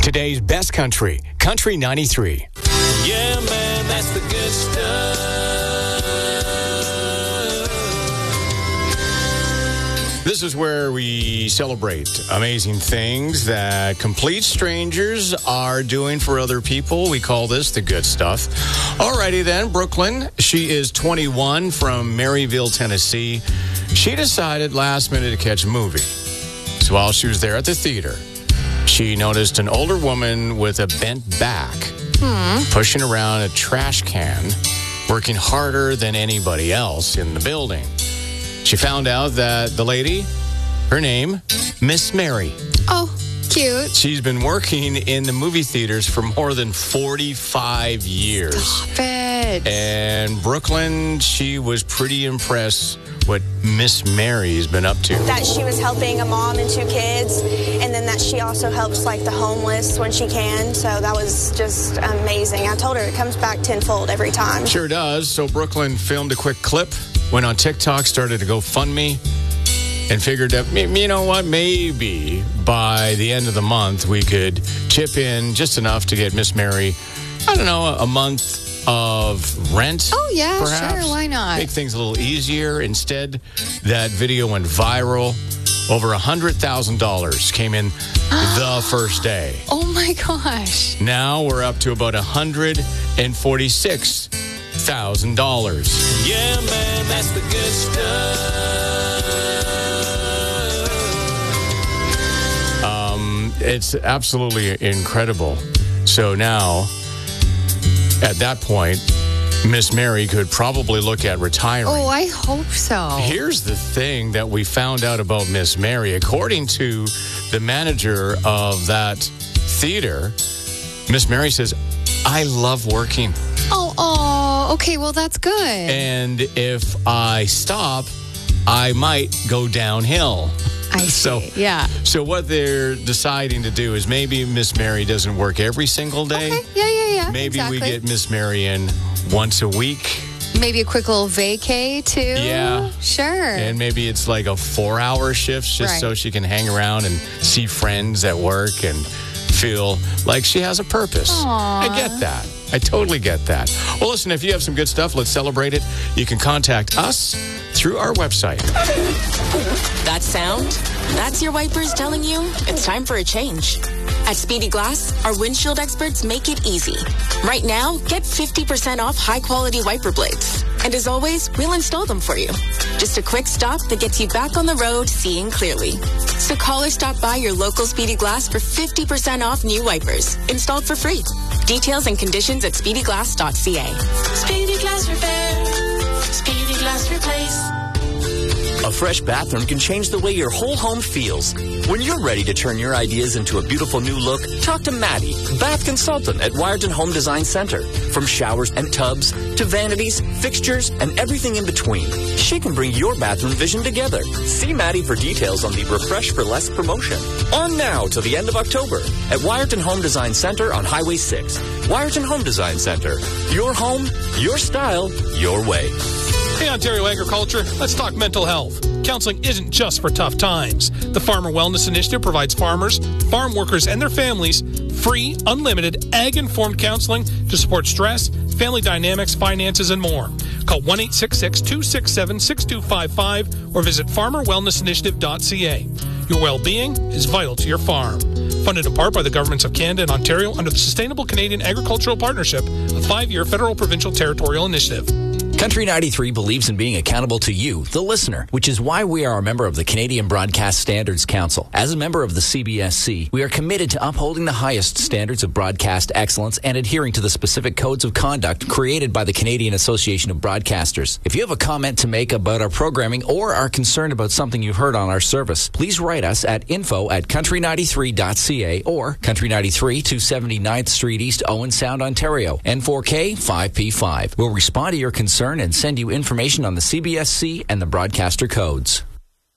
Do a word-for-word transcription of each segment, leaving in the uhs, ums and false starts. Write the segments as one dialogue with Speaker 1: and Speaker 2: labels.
Speaker 1: Today's best country, Country ninety-three.
Speaker 2: Yeah, man, that's the good stuff.
Speaker 1: This is where we celebrate amazing things that complete strangers are doing for other people. We call this the good stuff. Alrighty then, Brooklyn. She is twenty-one from Maryville, Tennessee. She decided last minute to catch a movie. So while she was there at the theater, she noticed an older woman with a bent back hmm. pushing around a trash can, working harder than anybody else in the building. She found out that the lady, her name, Miss Mary.
Speaker 3: Oh, cute.
Speaker 1: She's been working in the movie theaters for more than forty-five years.
Speaker 3: Stop it.
Speaker 1: And Brooklyn, she was pretty impressed what Miss Mary's been up to.
Speaker 4: That she was helping a mom and two kids, and then that she also helps like the homeless when she can. So that was just amazing. I told her it comes back tenfold every time.
Speaker 1: Sure does. So Brooklyn filmed a quick clip, went on TikTok, started to GoFundMe, and figured that, you know what, maybe by the end of the month we could chip in just enough to get Miss Mary, I don't know, a month of rent.
Speaker 3: Oh, yeah,
Speaker 1: perhaps.
Speaker 3: sure, why not?
Speaker 1: Make things a little easier. Instead, that video went viral. Over one hundred thousand dollars came in the first day.
Speaker 3: Oh, my gosh.
Speaker 1: Now we're up to about one hundred forty-six thousand dollars.
Speaker 2: Yeah, man, that's the good stuff.
Speaker 1: Um, it's absolutely incredible. So now, at that point, Miss Mary could probably look at retiring.
Speaker 3: Oh, I hope so.
Speaker 1: Here's the thing that we found out about Miss Mary. According to the manager of that theater, Miss Mary says, I love working.
Speaker 3: Oh, oh, okay, well, that's good.
Speaker 1: And if I stop, I might go downhill.
Speaker 3: I see,
Speaker 1: so,
Speaker 3: yeah.
Speaker 1: So what they're deciding to do is maybe Miss Mary doesn't work every single day.
Speaker 3: Okay, yeah, yeah, yeah.
Speaker 1: Maybe
Speaker 3: exactly.
Speaker 1: we get Miss Mary in once a week.
Speaker 3: Maybe a quick little vacay, too.
Speaker 1: Yeah.
Speaker 3: Sure.
Speaker 1: And maybe it's like a four-hour shift just
Speaker 3: right.
Speaker 1: so she can hang around and see friends at work and feel like she has a purpose.
Speaker 3: Aww.
Speaker 1: I get that. I totally get that. Well, listen, if you have some good stuff, let's celebrate it. You can contact us through our website.
Speaker 5: That sound? That's your wipers telling you it's time for a change. At Speedy Glass, our windshield experts make it easy. Right now, get fifty percent off high-quality wiper blades. And as always, we'll install them for you. Just a quick stop that gets you back on the road seeing clearly. So call or stop by your local Speedy Glass for fifty percent off new wipers, installed for free. Details and conditions at speedy glass dot c a.
Speaker 6: Speedy Glass Repair. Speedy Glass Replace.
Speaker 7: A fresh bathroom can change the way your whole home feels. When you're ready to turn your ideas into a beautiful new look, talk to Maddie, bath consultant at Wiarton Home Design Center. From showers and tubs to vanities, fixtures, and everything in between, she can bring your bathroom vision together. See Maddie for details on the Refresh for Less promotion. On now till the end of October at Wiarton Home Design Center on Highway six. Wiarton Home Design Center. Your home, your style, your way.
Speaker 8: Hey, Ontario Agriculture, let's talk mental health. Counseling isn't just for tough times. The Farmer Wellness Initiative provides farmers, farm workers, and their families free, unlimited, ag-informed counseling to support stress, family dynamics, finances, and more. Call one eight six six, two six seven, six two five five or visit farmer wellness initiative dot c a. Your well-being is vital to your farm. Funded in part by the governments of Canada and Ontario under the Sustainable Canadian Agricultural Partnership, a five-year federal provincial territorial initiative.
Speaker 7: Country ninety-three believes in being accountable to you, the listener, which is why we are a member of the Canadian Broadcast Standards Council. As a member of the C B S C, we are committed to upholding the highest standards of broadcast excellence and adhering to the specific codes of conduct created by the Canadian Association of Broadcasters. If you have a comment to make about our programming or are concerned about something you heard on our service, please write us at info at country ninety-three dot c a or Country ninety-three, two seventy-ninth Street East, Owen Sound, Ontario, N four K five P five. We'll respond to your concern and send you information on the C B S C and the broadcaster codes.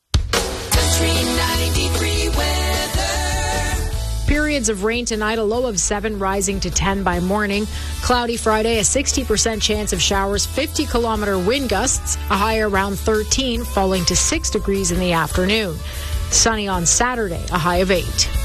Speaker 6: Country ninety-three weather.
Speaker 9: Periods of rain tonight, a low of seven, rising to ten by morning. Cloudy Friday, a sixty percent chance of showers, fifty kilometer wind gusts, a high around thirteen, falling to six degrees in the afternoon. Sunny on Saturday, a high of eight.